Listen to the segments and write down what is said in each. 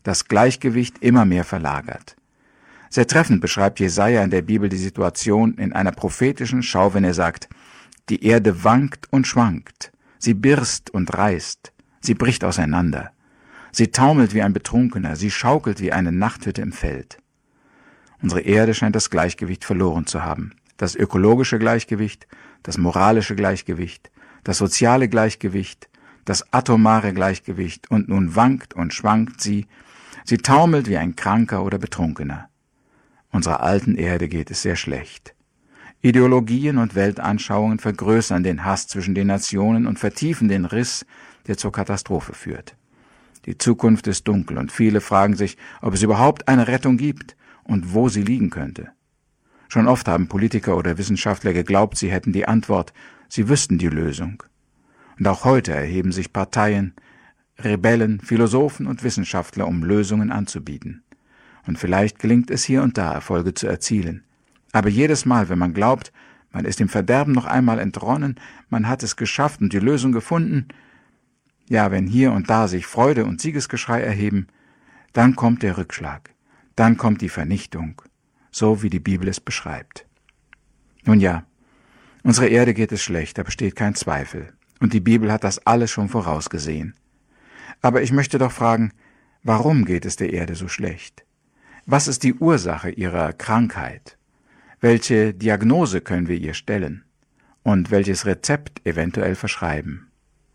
das Gleichgewicht immer mehr verlagert. Sehr treffend beschreibt Jesaja in der Bibel die Situation in einer prophetischen Schau, wenn er sagt: Die Erde wankt und schwankt, sie birst und reißt, sie bricht auseinander. Sie taumelt wie ein Betrunkener, sie schaukelt wie eine Nachthütte im Feld. Unsere Erde scheint das Gleichgewicht verloren zu haben. Das ökologische Gleichgewicht, das moralische Gleichgewicht, das soziale Gleichgewicht, das atomare Gleichgewicht, und nun wankt und schwankt sie taumelt wie ein Kranker oder Betrunkener. Unserer alten Erde geht es sehr schlecht. Ideologien und Weltanschauungen vergrößern den Hass zwischen den Nationen und vertiefen den Riss, der zur Katastrophe führt. Die Zukunft ist dunkel und viele fragen sich, ob es überhaupt eine Rettung gibt und wo sie liegen könnte. Schon oft haben Politiker oder Wissenschaftler geglaubt, sie hätten die Antwort, sie wüssten die Lösung. Und auch heute erheben sich Parteien, Rebellen, Philosophen und Wissenschaftler, um Lösungen anzubieten. Und vielleicht gelingt es hier und da, Erfolge zu erzielen. Aber jedes Mal, wenn man glaubt, man ist dem Verderben noch einmal entronnen, man hat es geschafft und die Lösung gefunden, ja, wenn hier und da sich Freude und Siegesgeschrei erheben, dann kommt der Rückschlag, dann kommt die Vernichtung, so wie die Bibel es beschreibt. Nun ja, unsere Erde geht es schlecht, da besteht kein Zweifel, und die Bibel hat das alles schon vorausgesehen. Aber ich möchte doch fragen, warum geht es der Erde so schlecht? Was ist die Ursache ihrer Krankheit? Welche Diagnose können wir ihr stellen? Und welches Rezept eventuell verschreiben?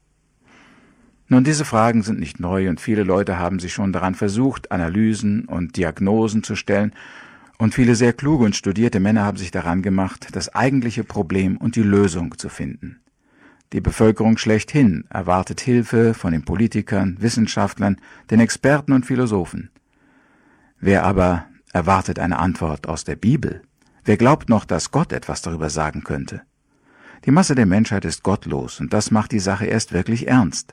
Nun, diese Fragen sind nicht neu und viele Leute haben sich schon daran versucht, Analysen und Diagnosen zu stellen, und viele sehr kluge und studierte Männer haben sich daran gemacht, das eigentliche Problem und die Lösung zu finden. Die Bevölkerung schlechthin erwartet Hilfe von den Politikern, Wissenschaftlern, den Experten und Philosophen. Wer aber erwartet eine Antwort aus der Bibel? Wer glaubt noch, dass Gott etwas darüber sagen könnte? Die Masse der Menschheit ist gottlos, und das macht die Sache erst wirklich ernst.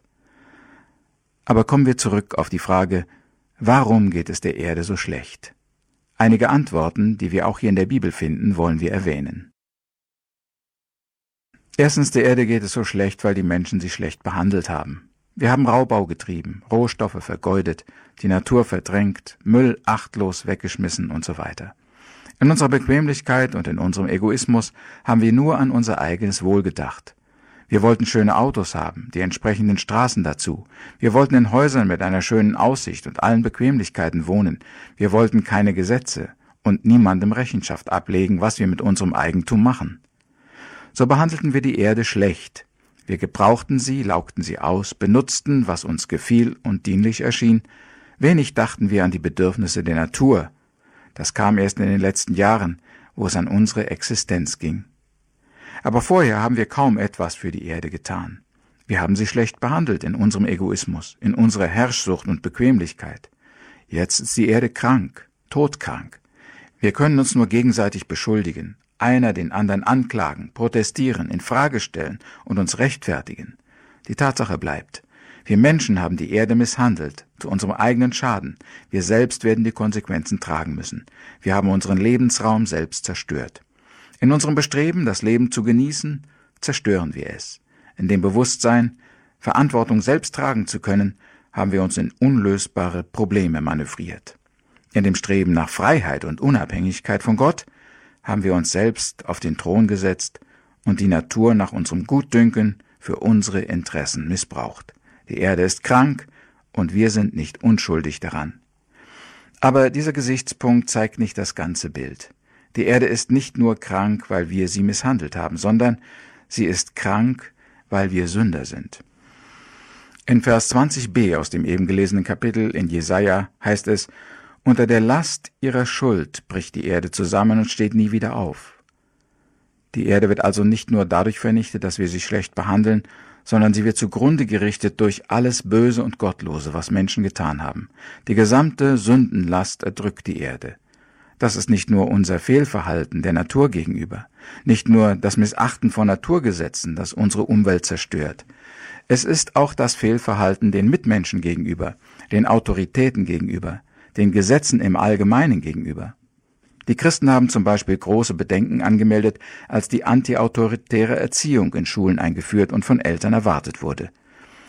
Aber kommen wir zurück auf die Frage, warum geht es der Erde so schlecht? Einige Antworten, die wir auch hier in der Bibel finden, wollen wir erwähnen. Erstens, der Erde geht es so schlecht, weil die Menschen sie schlecht behandelt haben. Wir haben Raubbau getrieben, Rohstoffe vergeudet, die Natur verdrängt, Müll achtlos weggeschmissen und so weiter. In unserer Bequemlichkeit und in unserem Egoismus haben wir nur an unser eigenes Wohl gedacht. Wir wollten schöne Autos haben, die entsprechenden Straßen dazu. Wir wollten in Häusern mit einer schönen Aussicht und allen Bequemlichkeiten wohnen. Wir wollten keine Gesetze und niemandem Rechenschaft ablegen, was wir mit unserem Eigentum machen. So behandelten wir die Erde schlecht. Wir gebrauchten sie, laugten sie aus, benutzten, was uns gefiel und dienlich erschien. Wenig dachten wir an die Bedürfnisse der Natur. Das kam erst in den letzten Jahren, wo es an unsere Existenz ging. Aber vorher haben wir kaum etwas für die Erde getan. Wir haben sie schlecht behandelt in unserem Egoismus, in unserer Herrschsucht und Bequemlichkeit. Jetzt ist die Erde krank, todkrank. Wir können uns nur gegenseitig beschuldigen, einer den anderen anklagen, protestieren, in Frage stellen und uns rechtfertigen. Die Tatsache bleibt, wir Menschen haben die Erde misshandelt, zu unserem eigenen Schaden. Wir selbst werden die Konsequenzen tragen müssen. Wir haben unseren Lebensraum selbst zerstört. In unserem Bestreben, das Leben zu genießen, zerstören wir es. In dem Bewusstsein, Verantwortung selbst tragen zu können, haben wir uns in unlösbare Probleme manövriert. In dem Streben nach Freiheit und Unabhängigkeit von Gott haben wir uns selbst auf den Thron gesetzt und die Natur nach unserem Gutdünken für unsere Interessen missbraucht. Die Erde ist krank und wir sind nicht unschuldig daran. Aber dieser Gesichtspunkt zeigt nicht das ganze Bild. Die Erde ist nicht nur krank, weil wir sie misshandelt haben, sondern sie ist krank, weil wir Sünder sind. In Vers 20b aus dem eben gelesenen Kapitel in Jesaja heißt es: Unter der Last ihrer Schuld bricht die Erde zusammen und steht nie wieder auf. Die Erde wird also nicht nur dadurch vernichtet, dass wir sie schlecht behandeln, sondern sie wird zugrunde gerichtet durch alles Böse und Gottlose, was Menschen getan haben. Die gesamte Sündenlast erdrückt die Erde. Das ist nicht nur unser Fehlverhalten der Natur gegenüber, nicht nur das Missachten von Naturgesetzen, das unsere Umwelt zerstört. Es ist auch das Fehlverhalten den Mitmenschen gegenüber, den Autoritäten gegenüber, den Gesetzen im Allgemeinen gegenüber. Die Christen haben zum Beispiel große Bedenken angemeldet, als die antiautoritäre Erziehung in Schulen eingeführt und von Eltern erwartet wurde.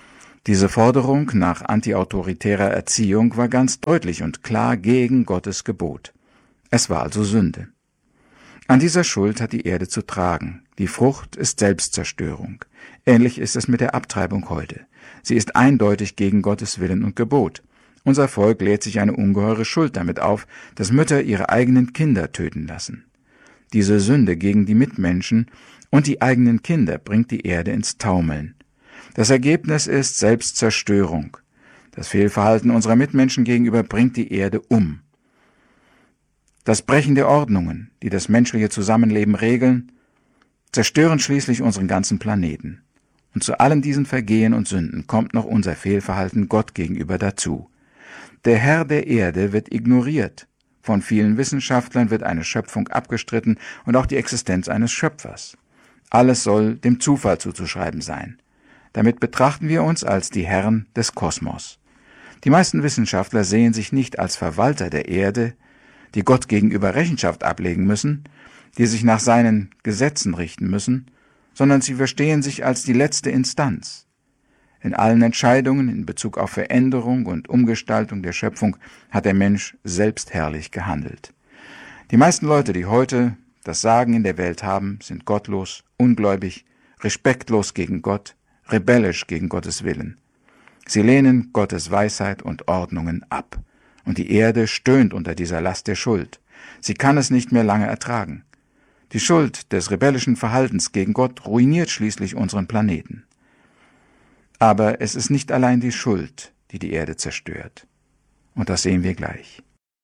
Diese Forderung nach antiautoritärer Erziehung war ganz deutlich und klar gegen Gottes Gebot. Es war also Sünde. An dieser Schuld hat die Erde zu tragen. Die Frucht ist Selbstzerstörung. Ähnlich ist es mit der Abtreibung heute. Sie ist eindeutig gegen Gottes Willen und Gebot. Unser Volk lädt sich eine ungeheure Schuld damit auf, dass Mütter ihre eigenen Kinder töten lassen. Diese Sünde gegen die Mitmenschen und die eigenen Kinder bringt die Erde ins Taumeln. Das Ergebnis ist Selbstzerstörung. Das Fehlverhalten unserer Mitmenschen gegenüber bringt die Erde um. Das Brechen der Ordnungen, die das menschliche Zusammenleben regeln, zerstören schließlich unseren ganzen Planeten. Und zu allen diesen Vergehen und Sünden kommt noch unser Fehlverhalten Gott gegenüber dazu. Der Herr der Erde wird ignoriert. Von vielen Wissenschaftlern wird eine Schöpfung abgestritten und auch die Existenz eines Schöpfers. Alles soll dem Zufall zuzuschreiben sein. Damit betrachten wir uns als die Herren des Kosmos. Die meisten Wissenschaftler sehen sich nicht als Verwalter der Erde, die Gott gegenüber Rechenschaft ablegen müssen, die sich nach seinen Gesetzen richten müssen, sondern sie verstehen sich als die letzte Instanz. In allen Entscheidungen in Bezug auf Veränderung und Umgestaltung der Schöpfung hat der Mensch selbstherrlich gehandelt. Die meisten Leute, die heute das Sagen in der Welt haben, sind gottlos, ungläubig, respektlos gegen Gott, rebellisch gegen Gottes Willen. Sie lehnen Gottes Weisheit und Ordnungen ab. Und die Erde stöhnt unter dieser Last der Schuld. Sie kann es nicht mehr lange ertragen. Die Schuld des rebellischen Verhaltens gegen Gott ruiniert schließlich unseren Planeten. Aber es ist nicht allein die Schuld, die die Erde zerstört. Und das sehen wir gleich.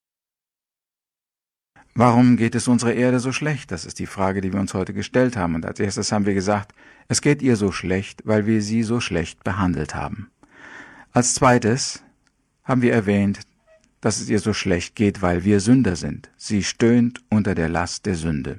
Warum geht es unserer Erde so schlecht? Das ist die Frage, die wir uns heute gestellt haben. Und als erstes haben wir gesagt, es geht ihr so schlecht, weil wir sie so schlecht behandelt haben. Als zweites haben wir erwähnt, dass es ihr so schlecht geht, weil wir Sünder sind. Sie stöhnt unter der Last der Sünde.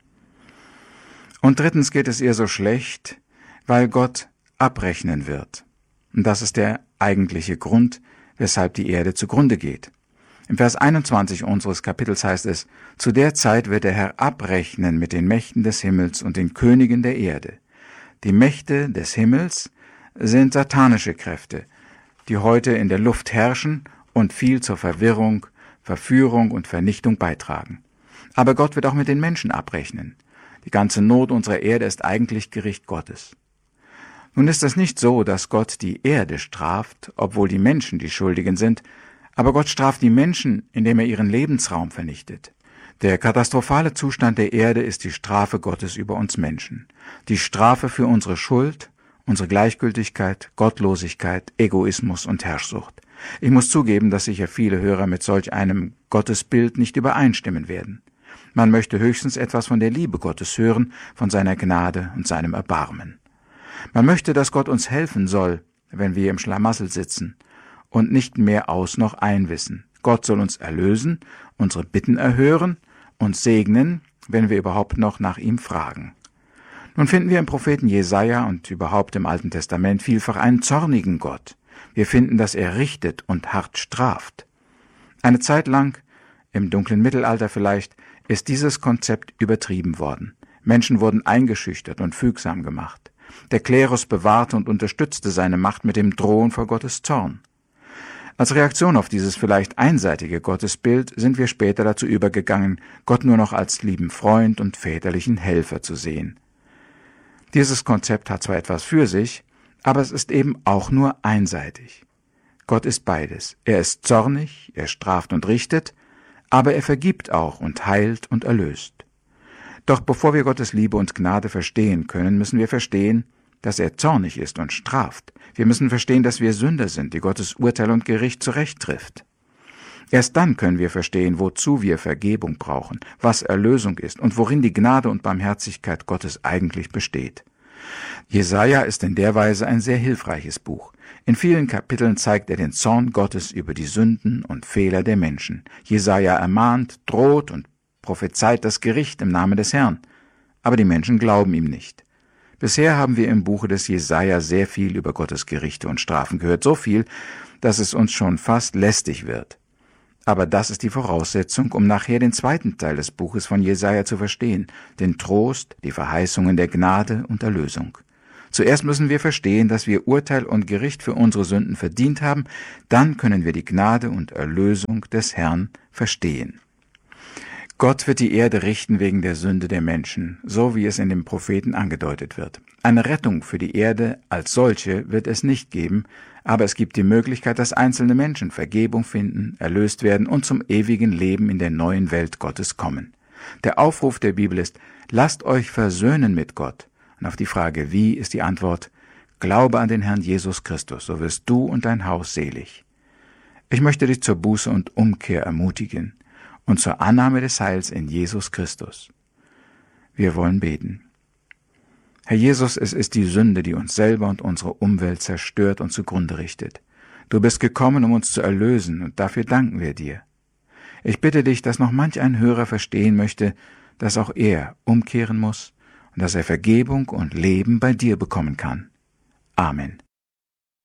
Und drittens geht es ihr so schlecht, weil Gott abrechnen wird. Und das ist der eigentliche Grund, weshalb die Erde zugrunde geht. Im Vers 21 unseres Kapitels heißt es, zu der Zeit wird der Herr abrechnen mit den Mächten des Himmels und den Königen der Erde. Die Mächte des Himmels sind satanische Kräfte, die heute in der Luft herrschen und viel zur Verwirrung, Verführung und Vernichtung beitragen. Aber Gott wird auch mit den Menschen abrechnen. Die ganze Not unserer Erde ist eigentlich Gericht Gottes. Nun ist es nicht so, dass Gott die Erde straft, obwohl die Menschen die Schuldigen sind, aber Gott straft die Menschen, indem er ihren Lebensraum vernichtet. Der katastrophale Zustand der Erde ist die Strafe Gottes über uns Menschen. Die Strafe für unsere Schuld, unsere Gleichgültigkeit, Gottlosigkeit, Egoismus und Herrschsucht. Ich muss zugeben, dass sicher viele Hörer mit solch einem Gottesbild nicht übereinstimmen werden. Man möchte höchstens etwas von der Liebe Gottes hören, von seiner Gnade und seinem Erbarmen. Man möchte, dass Gott uns helfen soll, wenn wir im Schlamassel sitzen und nicht mehr aus noch ein wissen. Gott soll uns erlösen, unsere Bitten erhören und segnen, wenn wir überhaupt noch nach ihm fragen. Nun finden wir im Propheten Jesaja und überhaupt im Alten Testament vielfach einen zornigen Gott. Wir finden, dass er richtet und hart straft. Eine Zeit lang, im dunklen Mittelalter vielleicht, ist dieses Konzept übertrieben worden. Menschen wurden eingeschüchtert und fügsam gemacht. Der Klerus bewahrte und unterstützte seine Macht mit dem Drohen vor Gottes Zorn. Als Reaktion auf dieses vielleicht einseitige Gottesbild sind wir später dazu übergegangen, Gott nur noch als lieben Freund und väterlichen Helfer zu sehen. Dieses Konzept hat zwar etwas für sich, aber es ist eben auch nur einseitig. Gott ist beides. Er ist zornig, er straft und richtet, aber er vergibt auch und heilt und erlöst. Doch bevor wir Gottes Liebe und Gnade verstehen können, müssen wir verstehen, dass er zornig ist und straft. Wir müssen verstehen, dass wir Sünder sind, die Gottes Urteil und Gericht zurecht trifft. Erst dann können wir verstehen, wozu wir Vergebung brauchen, was Erlösung ist und worin die Gnade und Barmherzigkeit Gottes eigentlich besteht. Jesaja ist in der Weise ein sehr hilfreiches Buch. In vielen Kapiteln zeigt er den Zorn Gottes über die Sünden und Fehler der Menschen. Jesaja ermahnt, droht und prophezeit das Gericht im Namen des Herrn. Aber die Menschen glauben ihm nicht. Bisher haben wir im Buche des Jesaja sehr viel über Gottes Gerichte und Strafen gehört, so viel, dass es uns schon fast lästig wird. Aber das ist die Voraussetzung, um nachher den zweiten Teil des Buches von Jesaja zu verstehen, den Trost, die Verheißungen der Gnade und Erlösung. Zuerst müssen wir verstehen, dass wir Urteil und Gericht für unsere Sünden verdient haben, dann können wir die Gnade und Erlösung des Herrn verstehen. Gott wird die Erde richten wegen der Sünde der Menschen, so wie es in dem Propheten angedeutet wird. Eine Rettung für die Erde als solche wird es nicht geben, aber es gibt die Möglichkeit, dass einzelne Menschen Vergebung finden, erlöst werden und zum ewigen Leben in der neuen Welt Gottes kommen. Der Aufruf der Bibel ist: Lasst euch versöhnen mit Gott. Und auf die Frage, wie, ist die Antwort: Glaube an den Herrn Jesus Christus, so wirst du und dein Haus selig. Ich möchte dich zur Buße und Umkehr ermutigen und zur Annahme des Heils in Jesus Christus. Wir wollen beten. Herr Jesus, es ist die Sünde, die uns selber und unsere Umwelt zerstört und zugrunde richtet. Du bist gekommen, um uns zu erlösen, und dafür danken wir dir. Ich bitte dich, dass noch manch ein Hörer verstehen möchte, dass auch er umkehren muss und dass er Vergebung und Leben bei dir bekommen kann. Amen.